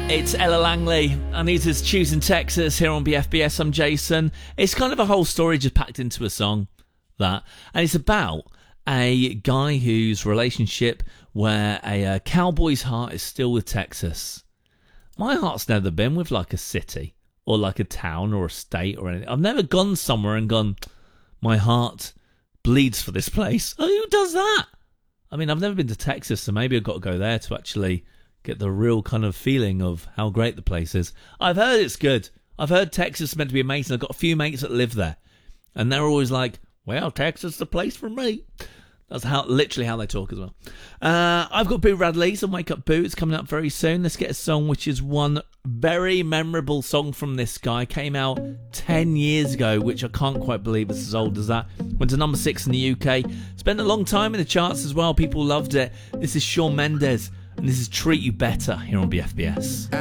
It's Ella Langley, and it is Choosing Texas here on BFBS. I'm Jason. It's kind of a whole story just packed into a song, that. And it's about a guy whose relationship where a cowboy's heart is still with Texas. My heart's never been with like a city or like a town or a state or anything. I've never gone somewhere and gone, my heart bleeds for this place. Oh, who does that? I mean, I've never been to Texas, so maybe I've got to go there to actually get the real kind of feeling of how great the place is. I've heard it's good. I've heard Texas is meant to be amazing. I've got a few mates that live there, and they're always like, well, Texas is the place for me. That's literally how they talk as well. I've got Boo Radley's and Wake Up Boo. It's coming up very soon. Let's get a song which is one very memorable song from this guy. Came out 10 years ago, which I can't quite believe it's as old as that. Went to number 6 in the UK. Spent a long time in the charts as well. People loved it. This is Shawn Mendes, and this is Treat You Better here on BFBS.